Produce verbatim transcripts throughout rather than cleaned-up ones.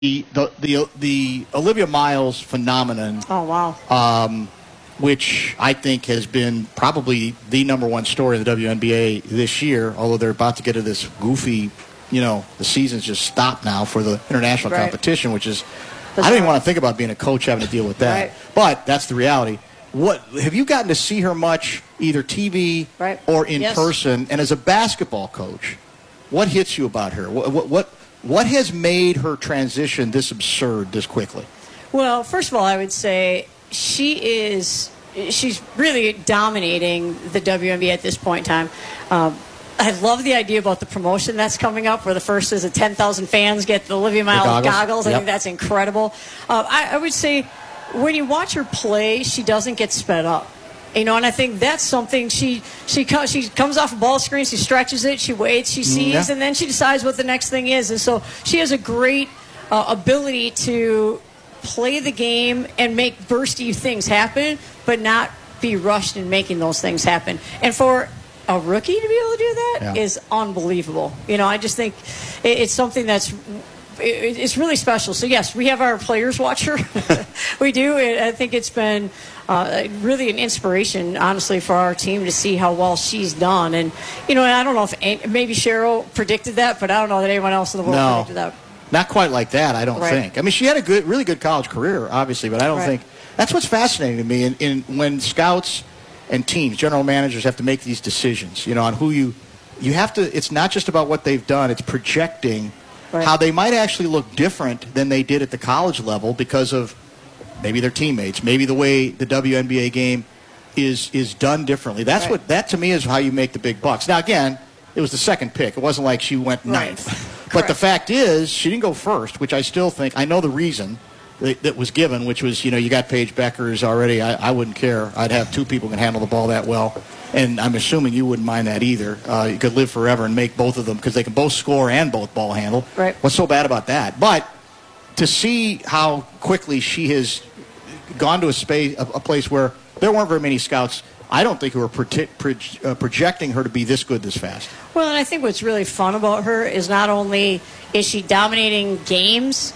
the the the Olivia Miles phenomenon. Oh wow. Um, which I think has been probably the number one story in the W N B A this year. Although they're about to get to this goofy, you know, the season's just stopped now for the international right. competition, which is That's I don't even right. want to think about being a coach having to deal with that. Right. But that's the reality. What have you gotten to see her much, either T V right. or in yes. person? And as a basketball coach, what hits you about her? What what what, what has made her transition this absurd this quickly? Well, first of all, I would say she is she's really dominating the W N B A at this point in time. Um, I love the idea about the promotion that's coming up, where the first is that ten thousand fans get the Olivia Miles goggles. goggles. I Yep. think that's incredible. Uh, I, I would say when you watch her play, she doesn't get sped up. You know, and I think that's something she she comes she comes off a ball screen, she stretches it, she waits, she sees, yeah. and then she decides what the next thing is. And so she has a great uh, ability to play the game and make bursty things happen, but not be rushed in making those things happen. And for a rookie to be able to do that yeah. is unbelievable. You know, I just think it, it's something that's it, it's really special. So yes, we have our players watch her. We do. I think it's been uh, really an inspiration, honestly, for our team to see how well she's done. And you know, I don't know if maybe Cheryl predicted that, but I don't know that anyone else in the world no. predicted that. Not quite like that, I don't Right. think. I mean, she had a good, really good college career, obviously, but I don't Right. think that's what's fascinating to me. In, in when scouts and teams, general managers have to make these decisions, you know, on who you, you have to. It's not just about what they've done; it's projecting Right. how they might actually look different than they did at the college level because of maybe their teammates, maybe the way the W N B A game is is done differently. That's Right. what that to me is how you make the big bucks. Now, again, it was the second pick. It wasn't like she went ninth. Right. But the Correct. fact is, she didn't go first, which I still think, I know the reason that, that was given, which was, you know, you got Paige Beckers already. I, I wouldn't care. I'd have two people who can handle the ball that well. And I'm assuming you wouldn't mind that either. Uh, you could live forever and make both of them because they can both score and both ball handle. Right. What's so bad about that? But to see how quickly she has gone to a space, a, a place where there weren't very many scouts, I don't think who were proje- proj- uh, projecting her to be this good this fast. Well, and I think what's really fun about her is not only is she dominating games,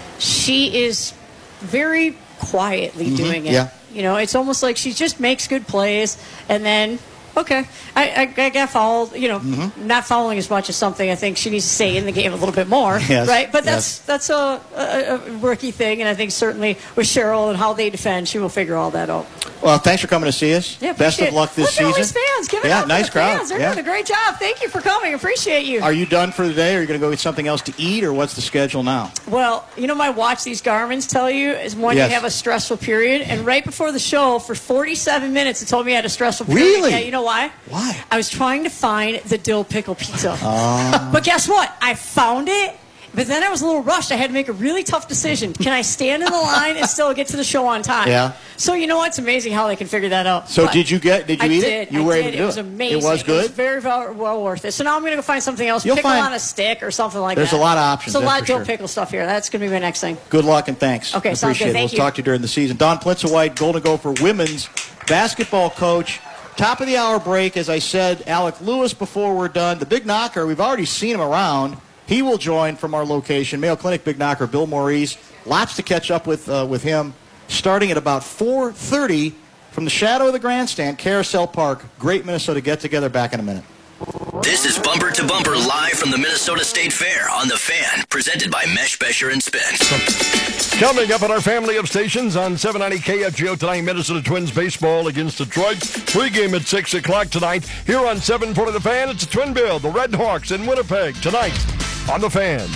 she is very quietly Mm-hmm. doing it. Yeah. You know, it's almost like she just makes good plays, and then, okay, I, I, I got fouled, you know, Mm-hmm. not fouling as much as something I think she needs to stay in the game a little bit more, Yes, right? But that's yes. that's a, a, a rookie thing, and I think certainly with Cheryl and how they defend, she will figure all that out. Well, thanks for coming to see us. Yeah, Best of appreciate it. luck this Look at all season. these fans. Give it yeah, up for nice the crowd. fans. They're yeah. doing a great job. Thank you for coming. Appreciate you. Are you done for the day, or are you going to go get something else to eat, or what's the schedule now? Well, you know, my watch these Garmin's tell you is when Yes. you have a stressful period. And right before the show, for forty-seven minutes, it told me I had a stressful period. Really? Yeah, you know why? Why? I was trying to find the dill pickle pizza. But guess what? I found it. But then I was a little rushed. I had to make a really tough decision. Can I stand in the line and still get to the show on time? Yeah. So you know what? It's amazing how they can figure that out. So But did you get? Did you I eat did. it? You I were did. able to It do was it. amazing. It was good. It was very well, well worth it. So now I'm going to go find something else. You'll pickle find- on a stick or something like There's that. a lot of options, There's a that's lot of for dill sure. pickle stuff here. That's going to be my next thing. Good luck and thanks. Okay, I sounds appreciate good. it. Thank we'll you. talk to you during the season. Don Plitzuweit, Golden Gopher women's basketball coach. Top of the hour break, as I said, Alec Lewis before we're done. The big knocker, we've already seen him around. He will join from our location. Mayo Clinic big knocker Bill Maurice. Lots to catch up with uh, with him. Starting at about four thirty from the shadow of the grandstand, Carousel Park. Great Minnesota get-together. Back in a minute. This is Bumper to Bumper live from the Minnesota State Fair on The Fan, presented by Mesh, Besher, and Spence. Coming up on our family of stations on seven ninety K F G O tonight, Minnesota Twins baseball against Detroit. Pregame at six o'clock tonight. Here on seven forty The Fan, it's a Twin Bill, the Red Hawks in Winnipeg tonight on The Fan.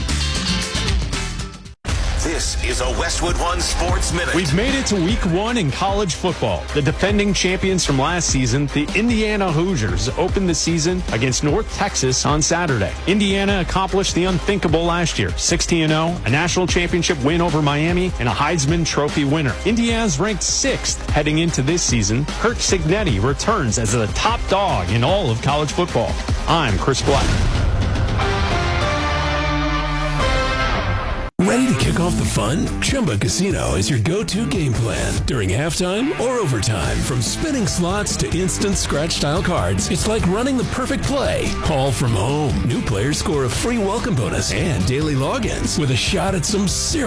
This is a Westwood One Sports Minute. We've made it to week one in college football. The defending champions from last season, the Indiana Hoosiers, opened the season against North Texas on Saturday. Indiana accomplished the unthinkable last year, sixteen and oh, a national championship win over Miami, and a Heisman Trophy winner. Indiana's ranked sixth heading into this season. Kirk Cignetti returns as the top dog in all of college football. I'm Chris Black. Ready to kick off the fun? Chumba Casino is your go-to game plan during halftime or overtime. From spinning slots to instant scratch-style cards, it's like running the perfect play, all from home. New players score a free welcome bonus and daily logins with a shot at some serious